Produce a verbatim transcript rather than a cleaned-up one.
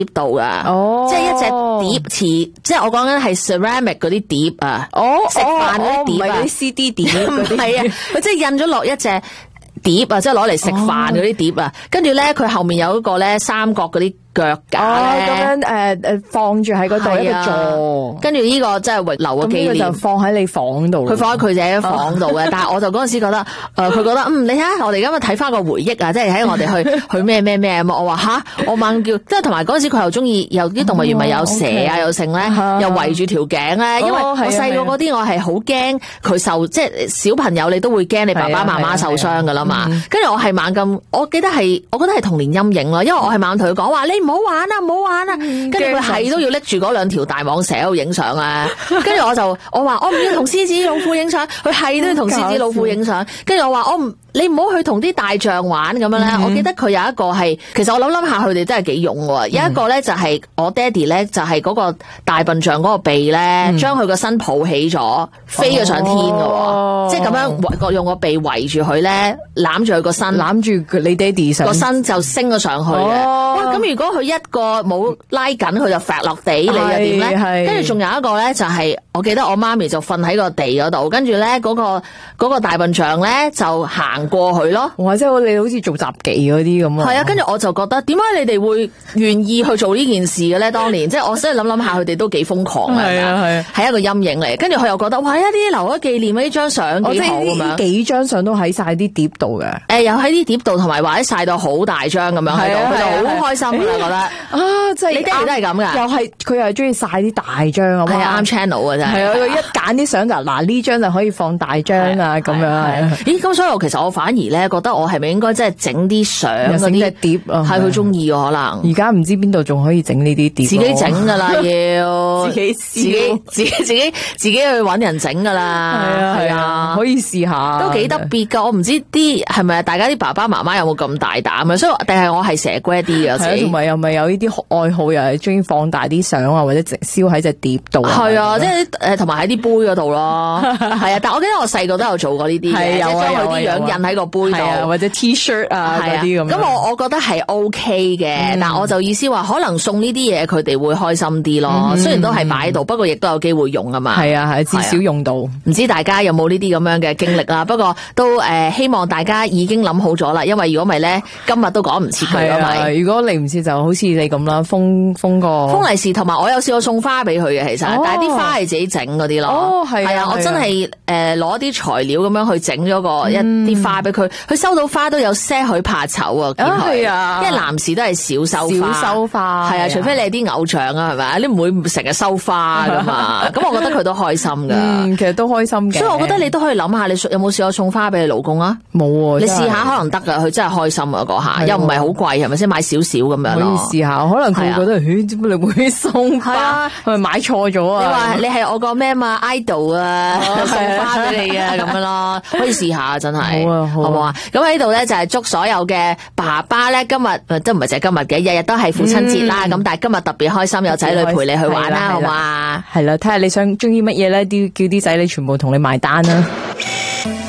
度噶， 哦， 即係一隻碟似，即係我講緊係 ceramic 嗰啲碟啊， 哦， 食飯嗰啲碟啊， 唔係啲 C D 碟嗰啲， 係啊，佢即係印咗落一隻碟啊，即係攞嚟食飯嗰啲碟啊，跟住咧佢後面有一個咧三角嗰啲腳架咧， 咁樣誒誒放住喺嗰度一個座， 跟住呢個真係遺留嘅紀念， 就放喺你房度， 佢放喺佢自己房度嘅。但係我就嗰陣時覺得，誒佢覺得嗯，你睇下我哋今日睇翻個回憶啊，即係喺我哋去去咩咩咩咁。我話吓，我猛叫，即係同埋嗰陣時佢又中意，有啲動物園咪有蛇啊，又剩咧，又圍住條頸咧。因為我細個嗰啲我係好驚佢受，即係小朋友你都會驚你爸爸媽媽受傷噶啦嘛。跟住我係猛咁，我記得係，我覺得係童年陰影咯，因為我係猛同佢講話，你唔好玩啊，唔好玩啊，跟住佢係都要拎住嗰兩條大蟒蛇喺度影相啊，跟住我就我話我唔要同獅子老虎影相，佢係都要同獅子老虎影相，跟住我話我唔。你唔好去同啲大象玩咁樣咧，嗯、我記得佢有一個係，其實我諗諗下佢哋真係幾勇喎。有一個咧就係我爹哋咧，就係嗰個大笨象嗰個鼻咧，將佢個身抱起咗，飛咗上天嘅，哦、即係咁樣用個鼻圍住佢咧，攬住佢個身， 攬住你爹哋上個身就升咗上去嘅。哦、哇！咁如果佢一個冇拉緊，佢就揈落地，你又點咧？跟住仲有一個咧，就係我記得我媽咪就瞓喺個地嗰度，跟住咧嗰個嗰個大笨象咧就行過去咯， 或者你好似做雜技嗰啲咁啊。 係啊，跟住我就覺得點解你哋會願意去做呢件事嘅咧？當年即係我真係諗諗下，佢哋都幾瘋狂啊！係啊係啊，係一個陰影嚟。跟住佢又覺得哇，一啲留咗紀念呢張相幾好咁樣。 幾張相都喺晒啲碟度嘅。 誒，又喺啲碟度，同埋或者晒到好大張咁樣喺度，佢就好開心啊！覺得啊，即係你爹哋都係咁噶， 又係佢又係中意晒啲大張啊， 係啱 channel 啊真係。係啊， 佢一揀啲相就嗱呢張就可以放大張啊咁樣。 咦，咁所以我其實我反而咧覺得我係咪應該即係整啲相嗰啲碟啊？ 係佢中意可能。 而家唔知邊度仲可以整呢啲碟？ 自己整噶啦，要自己自己自己自己自己去搵人整噶啦。 係啊係啊，可以試下， 都幾特別噶。我唔知啲係咪大家啲爸爸媽媽有冇咁大膽啊？所以定係我係蛇龜啲啊？ 同埋又咪有呢啲愛好，又係中意放大啲相啊，或者直燒喺隻碟度啊？ 係啊，即係誒，同埋喺啲杯嗰度咯。係啊，但我記得我細個都有做過呢啲嘅，即係將佢啲樣印喺個杯度， 或者 T-shirt 啊嗰啲咁。 咁我我覺得係 OK 嘅，但我就意思話，可能送呢啲嘢佢哋會開心啲咯。雖然都係擺喺度，不過亦都有機會用啊嘛。 係啊係，至少用到。唔知大家有冇呢啲咁樣嘅經歷啦？不過都誒，希望大家已經諗好咗啦。因為如果唔係咧，今日都趕唔切佢啊嘛。 如果嚟唔切，就好似你咁啦，封封個封利是，同埋我有試過送花俾佢嘅，其實，但係啲花係自己整嗰啲咯。 哦，係係啊，我真係誒攞啲材料咁樣去整咗個一啲花俾佢，佢收到花都有些許怕醜啊。係啊，因為男士都係少收花， 少收花係啊，除非你係啲偶像啊，係咪？你唔會成日收花噶嘛。咁我覺得佢都開心噶， 嗯，其實都開心嘅。 所以我覺得你都可以諗下，你有冇試過送花俾你老公啊？ 冇喎， 你試下可能得噶，佢真係開心啊嗰下，又唔係好貴，係咪先？買少少咁樣咯。 可以試下，可能佢會覺得，咦，點解你會送花？係咪買錯咗啊？ 你話你係我個咩嘛 idol 啊，送花俾你啊咁樣咯，可以試下真係， 好啊好唔好啊？咁喺度咧就係祝所有嘅爸爸咧，今日都唔係淨係今日嘅，日日都係父親節啦。咁但係今日特別開心，有仔女陪你去玩啦，好嘛？ 係啦，睇下你想中意乜嘢咧，啲叫啲仔女全部同你埋單啦。